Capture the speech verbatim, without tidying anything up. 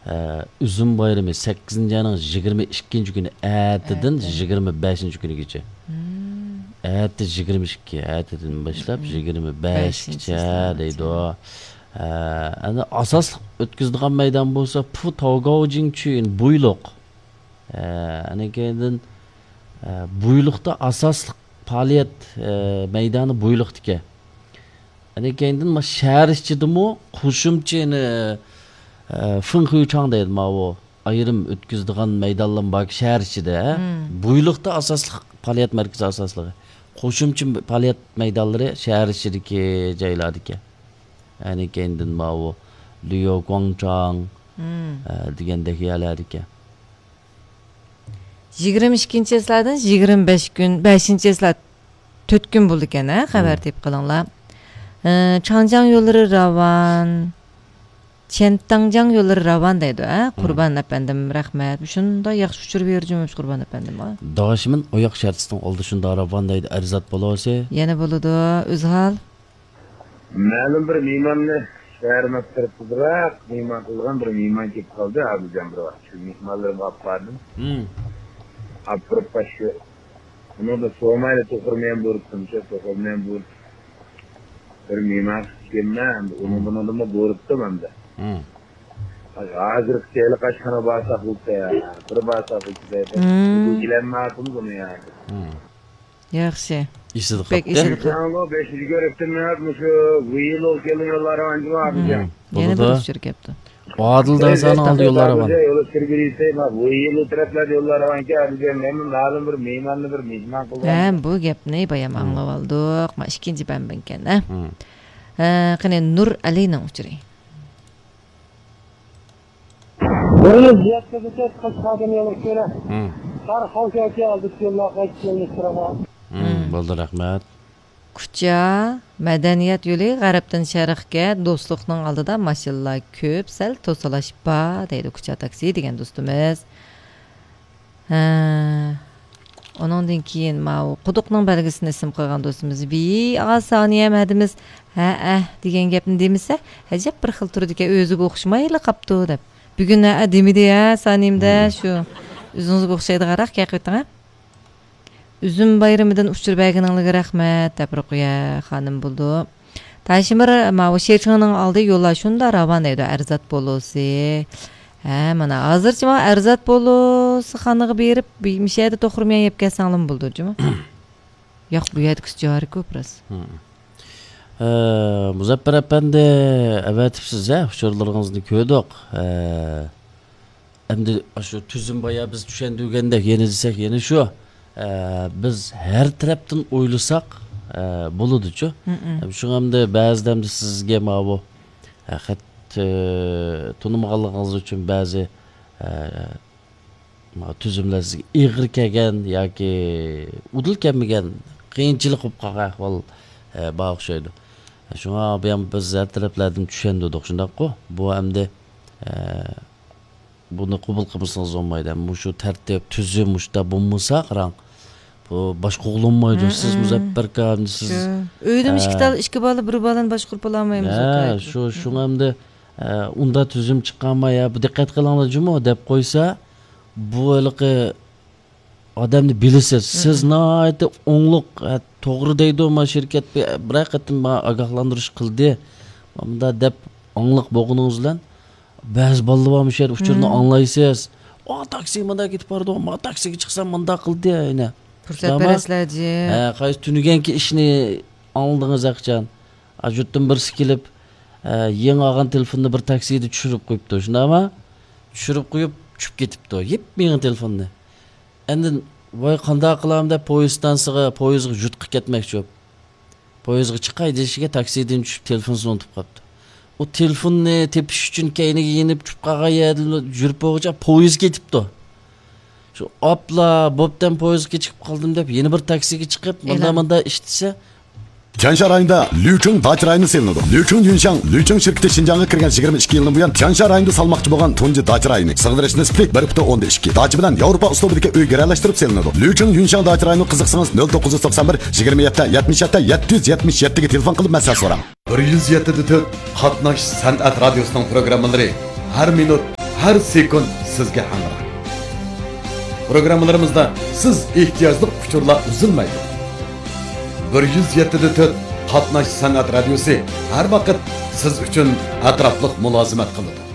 Üzüm bayramı sakkizinchi ayning yigirma ikkinchi kuni ertadan yigirma beshinchi kunigacha. Erta yigirma ikki, ertadan boshlab yigirma beshgacha deydi o. Ana asosli o'tkazadigan maydon bo'lsa Pu Taogaojingchuin Buyluq. Ana keyin Buyluqda asosli faoliyat maydoni Buyluqdiki. Ana keyin ma shahar ichidimi qo'shimchani Fınxuychang deydi ma o ayrim o'tkazadigan maydonlar bor shahar ichida. Buyluqda asosli faoliyat markazi asosligi. Qo'shimcha faoliyat maydonlari shahar ichidagi joylardiki. Yani kendin ma o Liu Guangzhang degandek yerlardiki. yigirma ikkinchi yillardan yigirma besh kun, beshinchi yillar to'rt kun bo'ldi ekan, ha, xabar deb qilinglar. Changjiang yo'llari ravan, Chentangjang yo'llari ravan deydi, ha, Qurban efendim, rahmat. Shunda yaxshi uchirib berjimiz Qurban efendim, ha. Do'shimin oyoq shartisidan oldi shunda ravan deydi, arzat bo'lsa. Yana bo'ladi, o'zhal. Ma'lum bir mehmonni shahar maktabida mehmon qilgan bir mehmon kelib qoldi, abijon bir vaqt. Shu mehmonlarni olib bordim. Hmm. Apirib pashi. Uni da so'mayda to'qirmayan bo'libdim, shu to'qirmayan bo'lib. Bir mehmon kelgan, uni buni nima bo'libdim hamda. Hmm. Hozir keli qashqana barsa bo'lsa, bir barsa bo'lsa, bilgilanmadim buni yani. Hmm. Yaxshi. Isidi Pek isidi. Yango beşinci görüptümler şu bu yıl o gelin yolları anca abicam. Yeni bir uçur yaptı. Adıl'dan sana aldı yollara var. Yolu sürgülüyse bu yıl taraflar yolları anca abicam. Benim lazım bir meymanlı bir meyman kullandım. Hem bu gap ne bayam anlamadık. Ma ikinci ben benken ha. Qani Nur Ali'nin uçuru. Böyle ziyaret edecek kaç kadın yolu şöyle. Her halka aldık yollar kaç yolu sırama. Bo'ldi, rahmat. Kucha madaniyat yo'li g'arbdan sharqqa do'stlikning oldida mashinalar ko'p, sal to'salashib ba deydi Kucha taksi degan do'stimiz. Ha. Ondan keyin ma quduqning belgisini ism qo'ygan do'stimiz bi asaniya madimiz ha ah degan gapni demisa, ajab bir xil turdiki o'ziga o'xshamayli qapti deb. Bugun ha demidi ya sanimda shu o'zingizga o'xshaydi qaraq qayqitga. Üzüm bayramıdan uçur bəginanlığı rəhmət, təbriqə xanım buldu. Taşımır, ma o şerçinin aldığı yolla şunda ravan deydi, ərzat bolusu. Hə, mana hazırcı ma ərzat bolusu xanığı berib, bir şeydə toxurmayan yep kəsanlım buldu, cuma? Yox, bu yerdə kız cari köpürəz. Muzaffar Efendi, əvətibsiz, hə, uçurlarınızını köydük. Əmdi, şu tüzüm bayağı biz düşəndügəndək, yeni desək, yeni şu. Ee, biz her taraftan oylasak e, buluducu. Şunamda bazılarımda sizge ma bu hat e, tanımağınız için bazı e, ma tüzümler sizge iğir kelgen yoki udul kelmegen qiyinchilik bo'lib qolgan ahvol e, bor o'xshaydi. Shunga ham biz har taraflardan tushundik shundaqku. Bu hamda e, buni qabul qilmasangiz bo'lmaydi. Bu shu tartib tuzum mushta bo'lmasa qarang. Bu başqa olunmaydı. Siz Muzaffar aka, siz öydüm iki tal iki balı bir balan başqa qılamaymiz. Ha, şu şunamda unda tüzüm çıqqanma ya bu diqqat qilinglar jumo deb qo'ysa, bu iliqi odamni bilasiz. Siz nayt o'ngliq to'g'ri deydi ma shirkat bir qatim ma ogohlantirish qildi. Bunda deb o'ngliq bo'lganingiz bilan ba'zi bolalar ham sher uchurni anglaysiz. O taksi manda ketib bordi, ma taksiga chiqsam manda qildi ayna. Fursatparastlarji. Ha, qaysi tunuganki ishni aldingiz aqchan. Ajutdan birsi kelib, yeng olgan telefonni bir taksida tushirib qo'yibdi. Shundami? Tushirib qo'yib, tushib ketibdi. Yep mening telefonni. Endi voy qanday qilaman deb poyezddan sig'a, poyezdga jutqib ketmoqchi. Poyezdga chiqay deshiga taksidan tushib telefonni unutib qolibdi. O telefonni tepish uchun kayniga yenib tushib qolgan yerda yurib bo'lguncha poyezd ketibdi. Şu opla bobdan poyezdga chiqib qoldim deb yeni bir taksiga chiqib, manda-manda ishtisa Tiansha rayonida Liuchun Dach rayoni selinadi. Liuchun Yunshang, Liuchun shirkati Xinjiangga kirgan yigirma ikki yildan buyon Tiansha rayonida salmoqchi bo'lgan tunji Dach rayoni. Sig'dirish nisbi bir butun o'n ikki. Dach bilan Yevropa uslubidagi uy garalashtirib selinadi. Liuchun Yunshang Dach rayoni qiziqsangiz nol to'qqiz yuz to'qson bir yigirma yetti yetmish yetti yetti yuz yetmish yetti ga telefon qilib maslahat so'rang. bir yuz yetti nuqta to'rt Qatnash san'at radiosining programmalari har minut, har sekund sizga hamroh. Programmalarımızda siz ehtiyojli uchurlar uzilmaydi. bir yuz yetti nuqta to'rt Qatnash san'at radiosi har vaqt siz uchun atrofliq mulozimat qiladi.